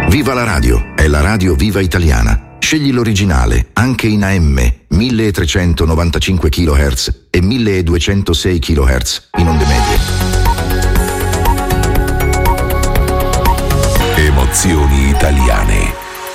Viva la radio, è la radio Viva Italiana. Scegli l'originale, anche in AM, 1395 kHz e 1206 kHz in onde medie. Emozioni italiane.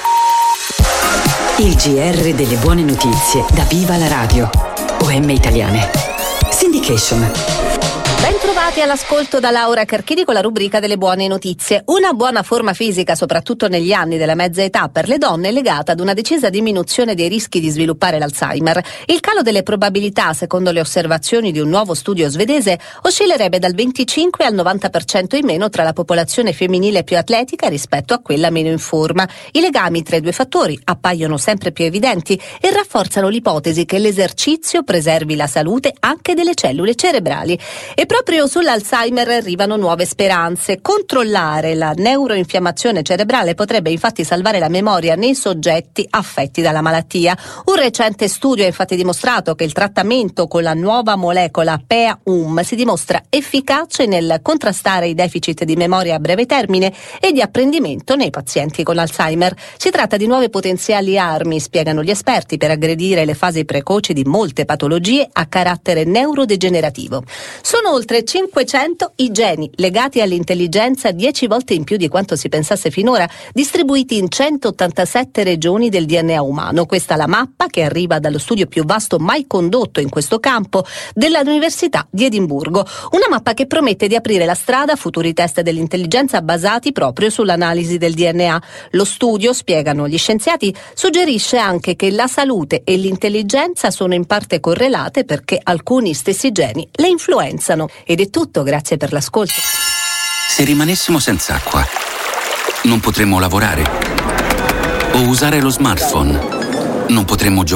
Il GR delle buone notizie da Viva la radio. OM Italiane. Syndication. Bentrovati all'ascolto da Laura Carchini con la rubrica delle buone notizie. Una buona forma fisica, soprattutto negli anni della mezza età, per le donne è legata ad una decisa diminuzione dei rischi di sviluppare l'Alzheimer. Il calo delle probabilità, secondo le osservazioni di un nuovo studio svedese, oscillerebbe dal 25 al 90% in meno tra la popolazione femminile più atletica rispetto a quella meno in forma. I legami tra i due fattori appaiono sempre più evidenti e rafforzano l'ipotesi che l'esercizio preservi la salute anche delle cellule cerebrali. E proprio sull'Alzheimer arrivano nuove speranze. Controllare la neuroinfiammazione cerebrale potrebbe infatti salvare la memoria nei soggetti affetti dalla malattia. Un recente studio ha infatti dimostrato che il trattamento con la nuova molecola PEA-UM si dimostra efficace nel contrastare i deficit di memoria a breve termine e di apprendimento nei pazienti con Alzheimer. Si tratta di nuove potenziali armi, spiegano gli esperti, per aggredire le fasi precoci di molte patologie a carattere neurodegenerativo. Sono oltre 500 i geni legati all'intelligenza, 10 volte in più di quanto si pensasse finora, distribuiti in 187 regioni del DNA umano. Questa è la mappa che arriva dallo studio più vasto mai condotto in questo campo dell'Università di Edimburgo. Una mappa che promette di aprire la strada a futuri test dell'intelligenza basati proprio sull'analisi del DNA. Lo studio, spiegano gli scienziati, suggerisce anche che la salute e l'intelligenza sono in parte correlate perché alcuni stessi geni le influenzano. Ed è tutto, grazie per l'ascolto. Se rimanessimo senza acqua, non potremmo lavorare o usare lo smartphone, non potremmo giocare